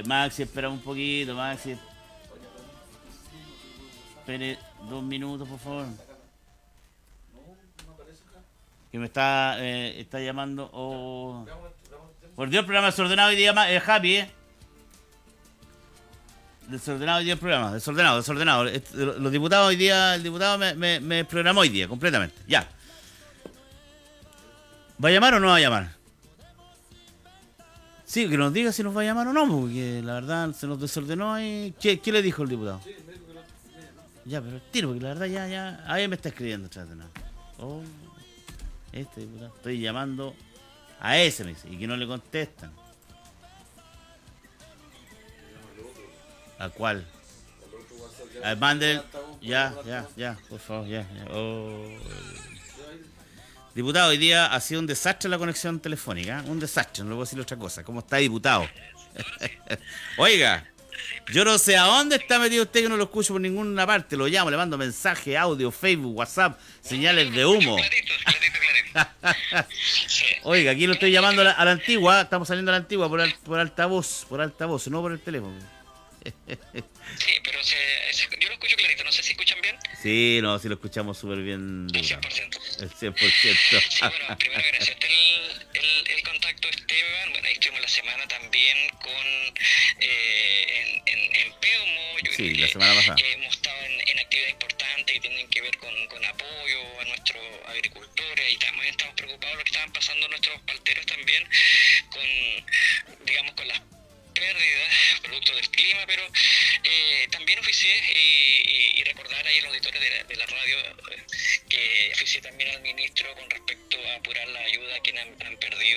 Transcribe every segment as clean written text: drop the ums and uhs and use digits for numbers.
Maxi, espera un poquito, Maxi. Espere 2 minutos, por favor. Que me está llamando. Oh. Por Dios, el programa desordenado hoy día, Happy, Desordenado hoy día el programa, desordenado. Los diputados hoy día, el diputado me programó hoy día, completamente. Ya. ¿Va a llamar o no va a llamar? Sí, que nos diga si nos va a llamar o no, porque la verdad se nos desordenó y... ¿Qué le dijo el diputado? Ya, pero tiro, porque la verdad ya... Ahí me está escribiendo, chato, no. Oh, este diputado. Estoy llamando a ese, me dice, y que no le contestan. ¿A cuál? Mande. Ya, por favor, ya. Oh. Diputado, hoy día ha sido un desastre la conexión telefónica. Un desastre, no le puedo decir otra cosa. ¿Cómo está, diputado? Oiga, yo no sé a dónde está metido usted que no lo escucho por ninguna parte. Lo llamo, le mando mensaje, audio, Facebook, WhatsApp, señales de humo. Oiga, aquí lo estoy llamando a la antigua. Estamos saliendo a la antigua por altavoz, no por el teléfono. Sí, pero yo lo escucho clarito, no sé si escuchan bien. Sí, no, sí lo escuchamos súper bien. El 100%. El 100%. Sí, bueno, primero agradecerte el contacto, Esteban. Bueno, ahí estuvimos la semana también en Peumo. Sí, la semana pasada. Hemos estado en actividades importantes que tienen que ver con apoyo a nuestros agricultores y también estamos preocupados de lo que estaban pasando nuestros palteros también con las pérdidas producto del clima, pero también oficié y recordar ahí a los auditores de la radio que oficié también al ministro con respecto a apurar la ayuda a quienes han perdido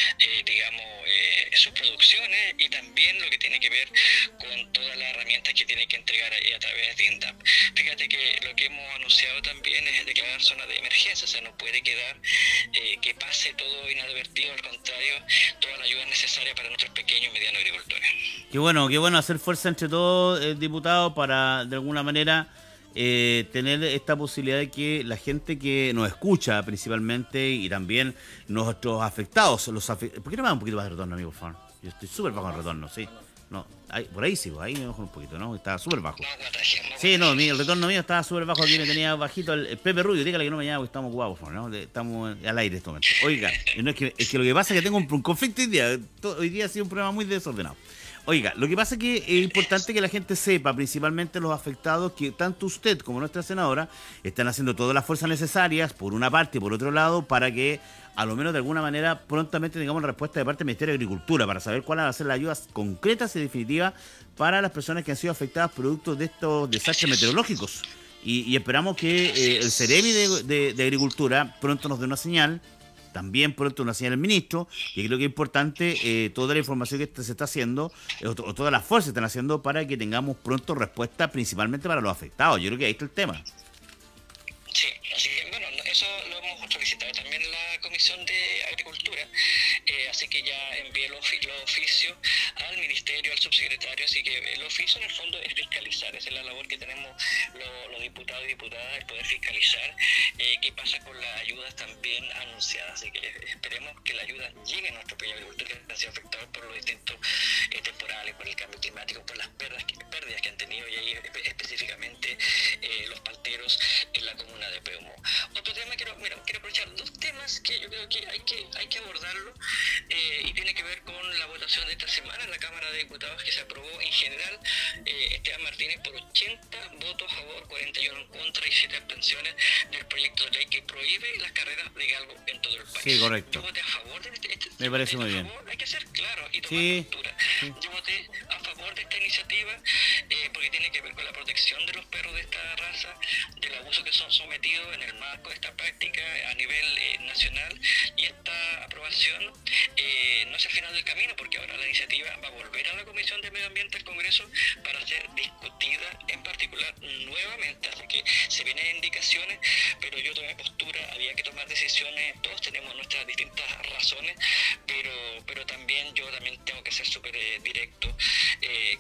sus producciones y también lo que tiene que ver con todas las herramientas que tiene que entregar a través de INDAP. Fíjate que lo que hemos anunciado también es declarar zona de emergencia, o sea, no puede quedar que pase todo inadvertido, al contrario, toda la ayuda necesaria para nuestros pequeños y medianos agricultores. Qué bueno hacer fuerza entre todos, diputados, para de alguna manera tener esta posibilidad de que la gente que nos escucha principalmente y también nuestros afectados, ¿por qué no me da un poquito más de retorno, amigo, por favor? Yo estoy súper bajo en retorno, sí. No, por ahí sí, ahí me bajo un poquito, ¿no? Estaba súper bajo. Sí, no, el retorno mío estaba súper bajo, aquí me tenía bajito el Pepe Rubio, dígale que no me llame porque estamos ocupados, por favor, ¿no? Estamos al aire en este momento. Oiga, no, es que lo que pasa es que tengo un conflicto hoy día. Hoy día ha sido un programa muy desordenado. Oiga, lo que pasa es que es importante que la gente sepa, principalmente los afectados, que tanto usted como nuestra senadora están haciendo todas las fuerzas necesarias, por una parte y por otro lado, para que a lo menos de alguna manera prontamente tengamos la respuesta de parte del Ministerio de Agricultura para saber cuáles van a ser las ayudas concretas y definitivas para las personas que han sido afectadas producto de estos desastres meteorológicos. Y esperamos que el Ceremi de Agricultura pronto nos dé una señal. También pronto una señal del ministro, y creo que es importante toda la información que se está haciendo, o todas las fuerzas están haciendo para que tengamos pronto respuesta, principalmente para los afectados. Yo creo que ahí está el tema. Sí, así que bueno, eso lo hemos solicitado también la Comisión de Agricultura, así que ya envié los oficios al Ministerio, al subsecretario, así que el oficio en el fondo es fiscalizar, esa es la labor que tenemos los diputados y diputadas, el poder fiscalizar qué pasa con las ayudas también anunciadas, así que esperemos que la ayuda llegue a nuestro pequeño agricultor que han sido afectados por los distintos temporales, por el cambio climático, por las pérdidas que han tenido y ahí específicamente los palteros en la comuna de Peumo. Otro tema, quiero aprovechar dos temas que yo creo que hay que abordarlo y tiene que ver con la votación de esta semana en la Cámara de Diputados que se aprobó en general Esteban Martínez por 80 votos a favor, 41 en contra y 7 abstenciones del proyecto de ley que prohíbe las carreras de galgo en todo el país. Sí, correcto. Yo voté a favor de me parece muy bien. Hay que ser claro y tomar postura. Sí. Yo voté a favor de esta iniciativa porque tiene que ver con la protección de los perros de esta raza, del abuso que son sometidos en el marco de esta práctica a nivel nacional, y esta aprobación no es el final del camino, porque ahora la iniciativa va a volver a la Comisión de Medio Ambiente del Congreso para ser discutida en particular nuevamente, así que se vienen indicaciones, pero yo tomé postura, había que tomar decisiones, todos tenemos nuestras distintas razones, pero también yo tengo que ser súper directo,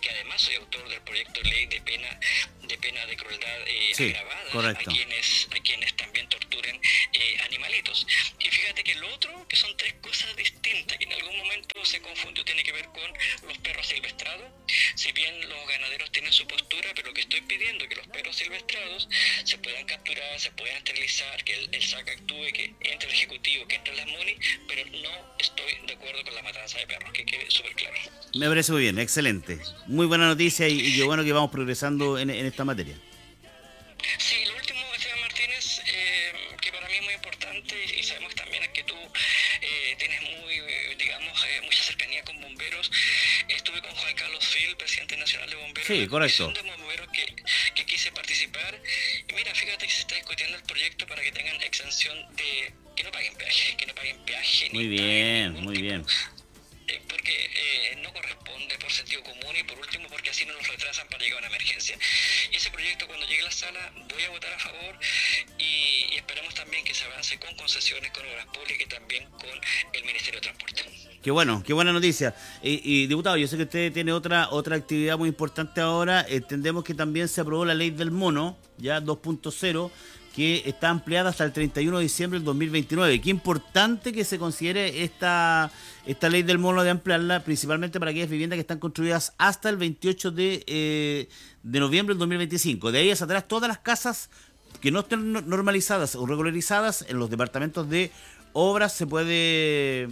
que además soy autor del proyecto de ley de pena de crueldad Sí, agravada correcto. a quienes también torturen animalitos. Y fíjate que lo otro, que son tres cosas distintas, que en algún momento se confundió, tiene que ver con los perros silvestrados. Si bien los ganaderos tienen su postura, pero lo que estoy pidiendo es que los perros silvestrados se puedan capturar, se puedan esterilizar, que el SAC actúe, que entre el Ejecutivo, que entre las MUNI, pero no estoy de acuerdo con la matanza de perros, que quede súper claro. Me parece muy bien, excelente. Muy buena noticia y qué bueno que vamos progresando en esta materia. Sí, lo último, Esteban Martínez, que para mí es muy importante y sabemos también que tú tienes mucha cercanía con bomberos. Estuve con Juan Carlos Fil, presidente nacional de bomberos, Sí, en la correcto. comisión de bomberos que quise participar. Y mira, fíjate que se está discutiendo el proyecto para que tengan exención de que no paguen peaje Muy ni bien, ningún muy tipo, bien. porque no corresponde por sentido común y por último porque así no nos retrasan para llegar a una emergencia. Y ese proyecto cuando llegue a la sala voy a votar a favor y esperamos también que se avance con concesiones, con obras públicas y también con el Ministerio de Transporte. Qué bueno, qué buena noticia. Y diputado, yo sé que usted tiene otra actividad muy importante ahora. Entendemos que también se aprobó la ley del mono, ya 2.0, que está ampliada hasta el 31 de diciembre del 2029. Qué importante que se considere esta ley del mono de ampliarla, principalmente para aquellas viviendas que están construidas hasta el 28 de noviembre del 2025. De ahí hacia atrás, todas las casas que no estén normalizadas o regularizadas en los departamentos de obras se puede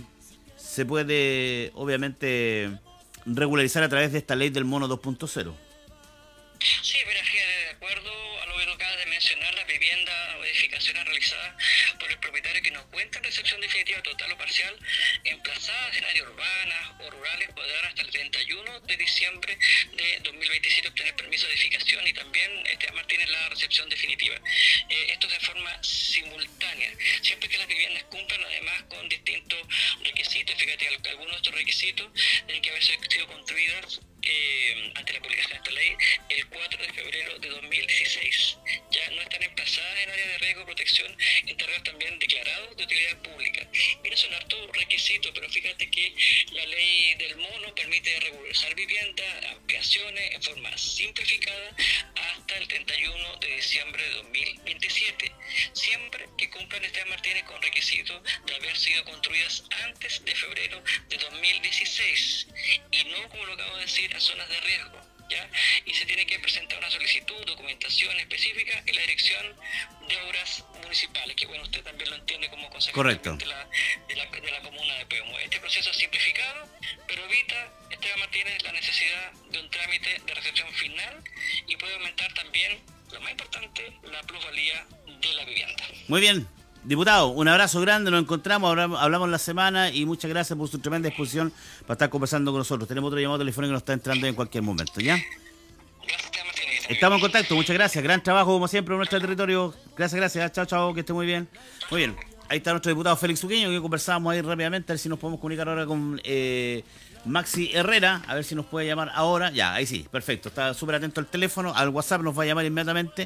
obviamente regularizar a través de esta ley del mono 2.0. Sí, pero fíjate, de acuerdo a lo que tú acabas de mencionar, las viviendas o edificaciones realizadas por el propietario que no cuentan recepción definitiva total o parcial, emplazadas en áreas urbanas o rurales, podrán hasta el 31 de diciembre de 2027 obtener permiso de edificación y también Martínez la recepción definitiva. Esto de forma simultánea, siempre que las viviendas cumplan además con distintos requisitos. Fíjate que algunos de estos requisitos tienen que haber sido construidas ante la publicación de esta ley el 4 de febrero de 2016. Ya no están emplazadas en áreas de riesgo, protección, en terrenos también declarados de utilidad pública. Mira, son hartos requisitos, pero fíjate que la ley del mono permite regularizar viviendas, ampliaciones en forma simplificada hasta el 31 de diciembre de 2027, siempre que cumplan Esteban Martínez con requisitos de haber sido construidas antes de febrero de 2016 y no, como lo acabo de decir, en zonas de riesgo, ¿ya? Y se tiene que presentar una solicitud, documentación específica en la dirección de obras municipales, que bueno, usted también lo entiende como concejal de la comuna de Peumo. Este proceso es simplificado, pero evita, Esteban Martínez, la necesidad de un trámite de recepción final y puede aumentar también, lo más importante, la plusvalía de la vivienda. Muy bien. Diputado, un abrazo grande, nos encontramos, hablamos la semana y muchas gracias por su tremenda disposición para estar conversando con nosotros. Tenemos otro llamado telefónico que nos está entrando en cualquier momento, ¿ya? Gracias, Martínez. Estamos en contacto, muchas gracias. Gran trabajo, como siempre, en nuestro territorio. Gracias. Chao, chao, que esté muy bien. Muy bien, ahí está nuestro diputado Félix Uqueño, que conversábamos ahí rápidamente, a ver si nos podemos comunicar ahora con Maxi Herrera, a ver si nos puede llamar ahora. Ya, ahí sí, perfecto. Está súper atento al teléfono, al WhatsApp nos va a llamar inmediatamente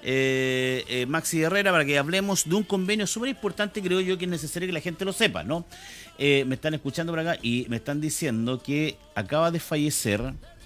Maxi Herrera para que hablemos de un convenio súper importante. Creo yo que es necesario que la gente lo sepa, ¿no? Me están escuchando por acá y me están diciendo que acaba de fallecer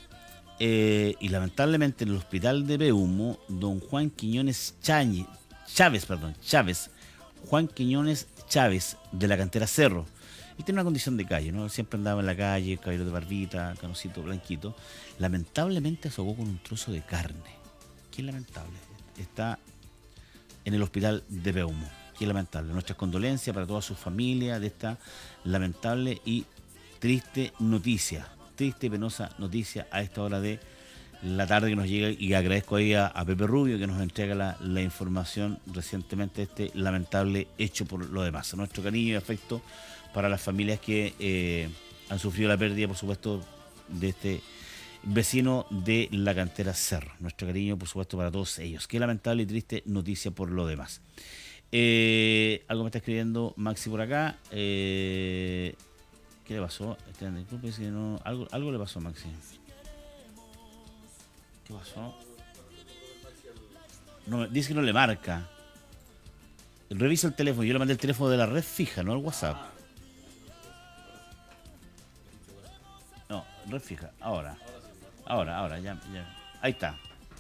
y lamentablemente en el hospital de Peumo don Juan Quiñones Chávez, Juan Quiñones Chávez, de la cantera Cerro. Y tiene una condición de calle, ¿no? Siempre andaba en la calle, cabello de barbita, canocito blanquito. Lamentablemente se ahogó con un trozo de carne. Qué lamentable. Está en el hospital de Peumo. Qué lamentable. Nuestras condolencias para toda su familia de esta lamentable y triste noticia. Triste y penosa noticia a esta hora de la tarde que nos llega, y agradezco ahí a Pepe Rubio que nos entrega la información recientemente de este lamentable hecho. Por lo demás, nuestro cariño y afecto para las familias que han sufrido la pérdida, por supuesto, de este vecino de la cantera Cerro. Nuestro cariño, por supuesto, para todos ellos. Qué lamentable y triste noticia por lo demás. Algo me está escribiendo Maxi por acá. ¿Qué le pasó? Algo le pasó a Maxi. ¿Qué pasó? No, dice que no le marca. Reviso el teléfono. Yo le mandé el teléfono de la red fija, no el WhatsApp. No, red fija. Ahora. Ahora, ya. Ahí está.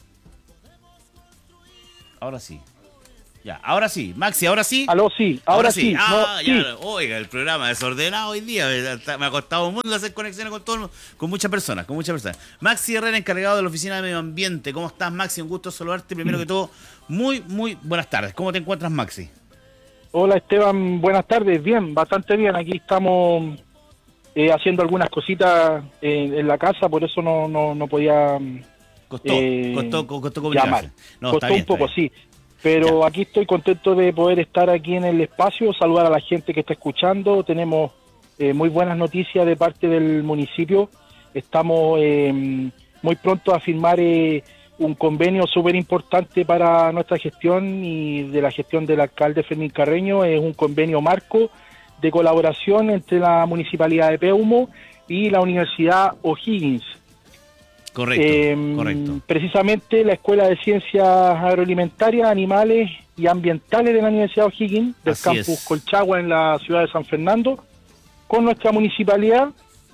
Ahora sí. Ya, ahora sí. Maxi, ¿ahora sí? Aló, sí, ahora sí. Ah, No, ya. sí. Oiga, el programa desordenado hoy día. Me ha costado un mundo hacer conexiones con muchas personas, Maxi Herrera, encargado de la Oficina de Medio Ambiente. ¿Cómo estás, Maxi? Un gusto saludarte. Primero que todo, muy buenas tardes. ¿Cómo te encuentras, Maxi? Hola, Esteban, buenas tardes. Bien, bastante bien. Aquí estamos haciendo algunas cositas en la casa, por eso no podía Costó comunicarse. llamar. No, Costó está bien, un poco, está bien. sí. Pero Ya. aquí estoy contento de poder estar aquí en el espacio, saludar a la gente que está escuchando. Tenemos muy buenas noticias de parte del municipio. Estamos muy pronto a firmar un convenio súper importante para nuestra gestión y de la gestión del alcalde Fermín Carreño. Es un convenio marco de colaboración entre la Municipalidad de Peumo y la Universidad O'Higgins. Correcto. Precisamente la Escuela de Ciencias Agroalimentarias, Animales y Ambientales de la Universidad O'Higgins, del Así campus es. Colchagua en la ciudad de San Fernando, con nuestra municipalidad,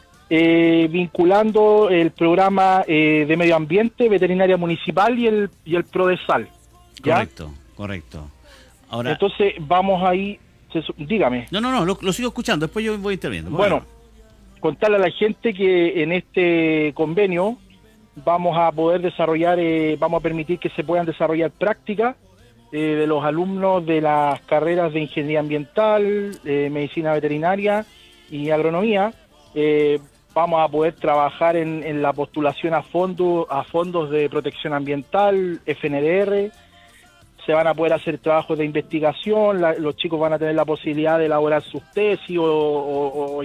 vinculando el programa de medio ambiente, veterinaria municipal y el PRODESAL. ¿Ya? Correcto. Ahora, Entonces vamos ahí, dígame. no, lo sigo escuchando, después yo voy interviniendo. Bueno, contarle a la gente que en este convenio vamos a poder desarrollar, vamos a permitir que se puedan desarrollar prácticas de los alumnos de las carreras de ingeniería ambiental, medicina veterinaria y agronomía. Vamos a poder trabajar en la postulación a fondos de protección ambiental, FNDR. Se van a poder hacer trabajos de investigación, los chicos van a tener la posibilidad de elaborar sus tesis o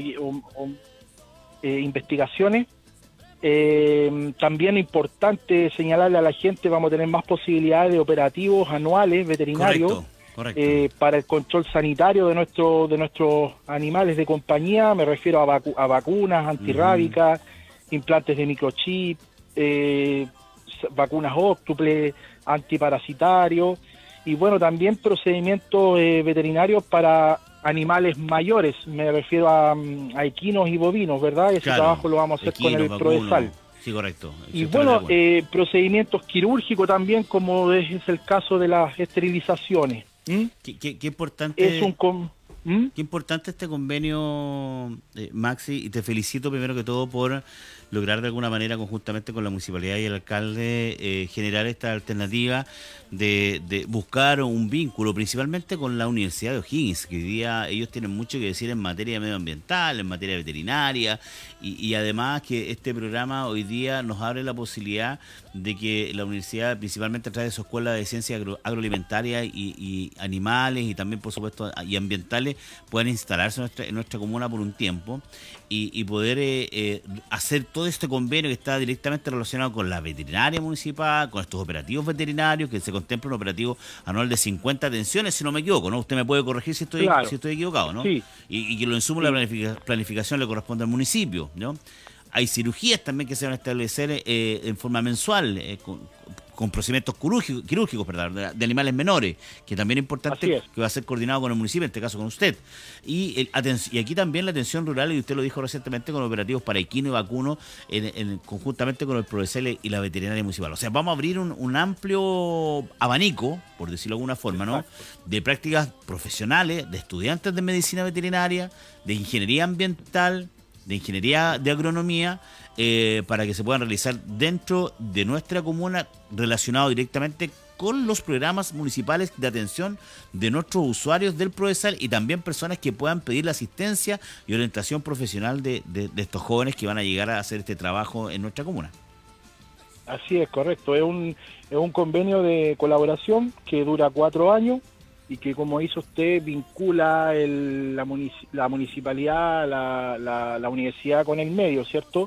investigaciones. También importante señalarle a la gente, vamos a tener más posibilidades de operativos anuales veterinarios correcto. para el control sanitario de nuestros animales de compañía. Me refiero a vacunas antirrábicas, implantes de microchip, vacunas óctuple, antiparasitarios y bueno, también procedimientos veterinarios para animales mayores, me refiero a equinos y bovinos, ¿verdad? Ese trabajo lo vamos a hacer con el PRODESAL. Sí, correcto. Y bueno, procedimientos quirúrgicos también, como es el caso de las esterilizaciones. Qué importante. Es Qué importante este convenio, Maxi, y te felicito primero que todo por lograr de alguna manera, conjuntamente con la municipalidad y el alcalde, generar esta alternativa de buscar un vínculo, principalmente con la Universidad de O'Higgins, que hoy día ellos tienen mucho que decir en materia medioambiental, en materia veterinaria, y además que este programa hoy día nos abre la posibilidad de que la universidad, principalmente a través de su escuela de ciencias agroalimentarias y animales, y también por supuesto y ambientales, puedan instalarse en nuestra comuna por un tiempo y poder hacer todo este convenio que está directamente relacionado con la veterinaria municipal, con estos operativos veterinarios, que se contempla un operativo anual de 50 atenciones, si no me equivoco, ¿no? Usted me puede corregir si estoy equivocado, ¿no? Sí. Y que los insumos de la planificación le corresponde al municipio, ¿no? Hay cirugías también que se van a establecer en forma mensual, con procedimientos quirúrgicos, perdón, de animales menores, que también es importante, que va a ser coordinado con el municipio, en este caso con usted. Y aquí también la atención rural, y usted lo dijo recientemente, con operativos para equino y vacuno, conjuntamente con el PRODESAL y la veterinaria municipal. O sea, vamos a abrir un amplio abanico, por decirlo de alguna forma, ¿no?, de prácticas profesionales, de estudiantes de medicina veterinaria, de ingeniería ambiental, de ingeniería de agronomía, para que se puedan realizar dentro de nuestra comuna, relacionado directamente con los programas municipales de atención de nuestros usuarios del PRODESAL y también personas que puedan pedir la asistencia y orientación profesional de estos jóvenes que van a llegar a hacer este trabajo en nuestra comuna. Así es, correcto. Es un convenio de colaboración que dura 4 años y que, como hizo usted, vincula la municipalidad, la universidad con el medio, ¿cierto?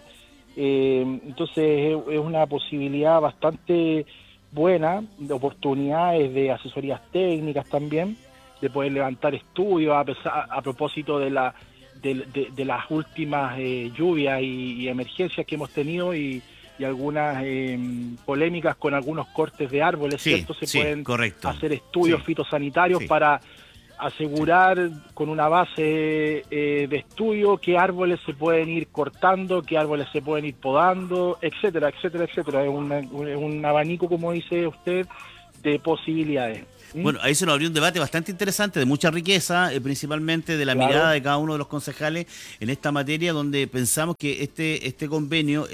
Entonces es una posibilidad bastante buena, de oportunidades de asesorías técnicas también, de poder levantar estudios a propósito de las últimas lluvias y emergencias que hemos tenido y algunas polémicas con algunos cortes de árboles, ¿cierto? Se pueden hacer estudios fitosanitarios para asegurar con una base de estudio qué árboles se pueden ir cortando, qué árboles se pueden ir podando, etcétera, etcétera, etcétera. Es un abanico, como dice usted, de posibilidades. Bueno, ahí se nos abrió un debate bastante interesante, de mucha riqueza, principalmente de la mirada de cada uno de los concejales en esta materia, donde pensamos que este convenio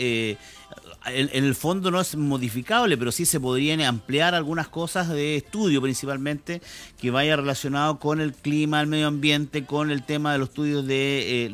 en el fondo no es modificable, pero sí se podrían ampliar algunas cosas de estudio, principalmente que vaya relacionado con el clima, el medio ambiente, con el tema de los estudios de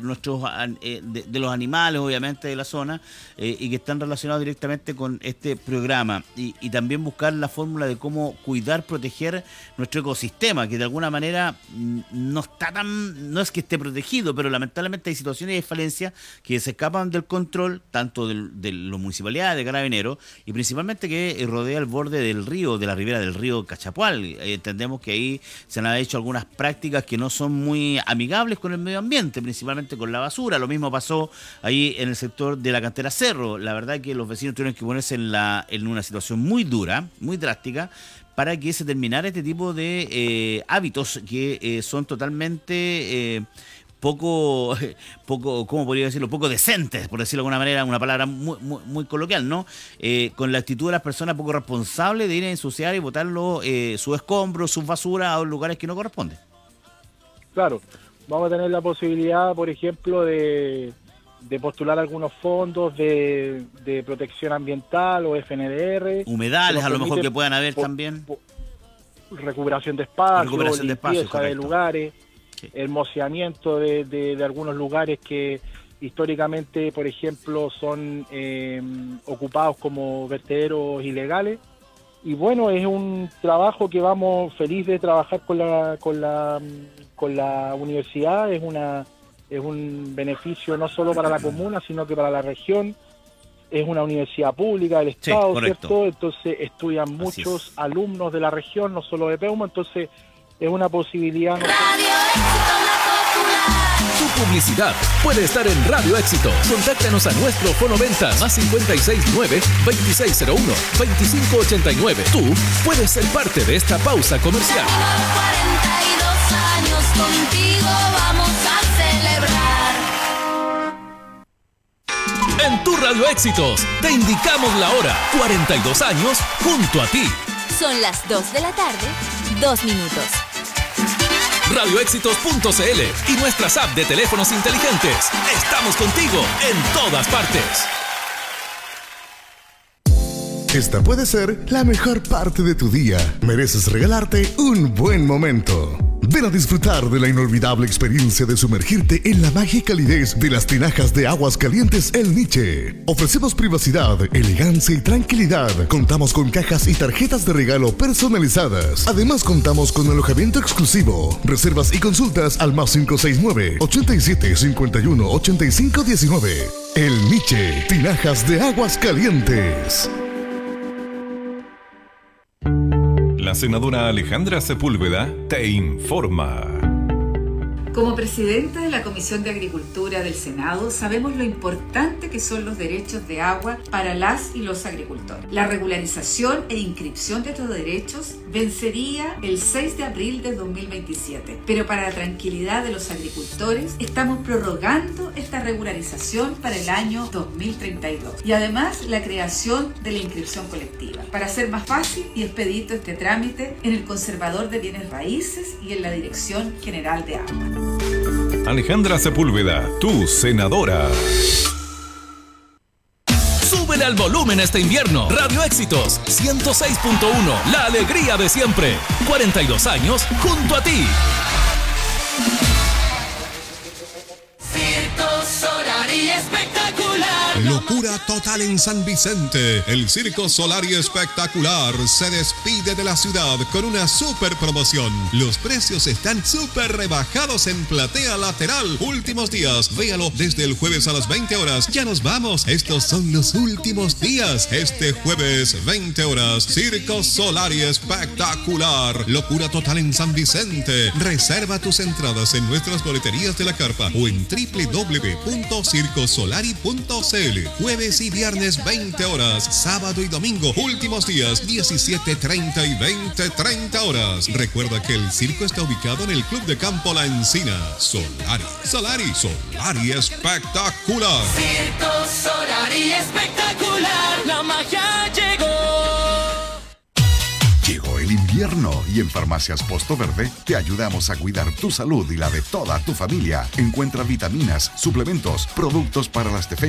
de los animales, obviamente, de la zona, y que están relacionados directamente con este programa. Y también buscar la fórmula de cómo cuidar, proteger nuestro ecosistema, que de alguna manera no es que esté protegido, pero lamentablemente hay situaciones de falencia que se escapan del control, tanto de los municipalidades, de Carabineros, y principalmente que rodea el borde del río, de la ribera del río Cachapual. Entendemos que ahí se han hecho algunas prácticas que no son muy amigables con el medio ambiente, principalmente con la basura. Lo mismo pasó ahí en el sector de la cantera Cerro. La verdad que los vecinos tuvieron que ponerse en una situación muy dura, muy drástica, para que se terminara este tipo de hábitos que son totalmente poco, ¿cómo podría decirlo? Poco decentes, por decirlo de alguna manera, una palabra muy coloquial, ¿no? Con la actitud de las personas poco responsables de ir a ensuciar y botar sus escombros, sus basuras a los lugares que no corresponden. Claro, vamos a tener la posibilidad, por ejemplo, de postular algunos fondos de protección ambiental o FNDR. Humedales, a lo mejor que puedan haber también. Recuperación de espacios, limpieza de lugares. Sí. El mociamiento de algunos lugares que históricamente, por ejemplo, son ocupados como vertederos ilegales. Y bueno, es un trabajo que vamos feliz de trabajar con la universidad. Es un beneficio no solo para la comuna, sino que para la región. Es una universidad pública del Estado, sí, ¿cierto? Entonces estudian muchos alumnos de la región, no solo de Peumo, entonces es una posibilidad. Tu publicidad puede estar en Radio Éxitos. Contáctanos a nuestro fonoventas más 569-2601-2589. Tú puedes ser parte de esta pausa comercial. 42 años contigo vamos a celebrar. En tu Radio Éxitos te indicamos la hora. 42 años junto a ti. Son las 2 de la tarde, 2 minutos. radioéxitos.cl y nuestras apps de teléfonos inteligentes. Estamos contigo en todas partes. Esta puede ser la mejor parte de tu día. Mereces regalarte un buen momento. Ven a disfrutar de la inolvidable experiencia de sumergirte en la magia y calidez de las tinajas de aguas calientes El Niche. Ofrecemos privacidad, elegancia y tranquilidad. Contamos con cajas y tarjetas de regalo personalizadas. Además, contamos con alojamiento exclusivo. Reservas y consultas al más 569-8751-8519. El Niche, tinajas de aguas calientes. La senadora Alejandra Sepúlveda te informa. Como presidenta de la Comisión de Agricultura del Senado, sabemos lo importante que son los derechos de agua para las y los agricultores. La regularización e inscripción de estos derechos vencería el 6 de abril de 2027, pero para la tranquilidad de los agricultores estamos prorrogando esta regularización para el año 2032 y además la creación de la inscripción colectiva para hacer más fácil y expedito este trámite en el Conservador de Bienes Raíces y en la Dirección General de Agua. Alejandra Sepúlveda, tu senadora. Súbele al volumen este invierno. Radio Éxitos 106.1, la alegría de siempre. 42 años junto a ti. Circo Solari espectacular. Locura total en San Vicente. El Circo Solari Espectacular se despide de la ciudad con una super promoción. Los precios están súper rebajados en platea lateral. Últimos días, véalo desde el jueves a las 20 horas. Ya nos vamos. Estos son los últimos días. Este jueves, 20 horas, Circo Solari Espectacular. Locura total en San Vicente. Reserva tus entradas en nuestras boleterías de la carpa o en www.circosolari.cl. Jueves y viernes 20 horas. Sábado y domingo, últimos días 17:30 y 20:30 horas. Recuerda que el circo está ubicado en el Club de Campo La Encina. Solari espectacular. Circo Solari espectacular. La magia llegó. Llegó el invierno y en Farmacias Posto Verde te ayudamos a cuidar tu salud y la de toda tu familia. Encuentra vitaminas, suplementos, productos para las defensas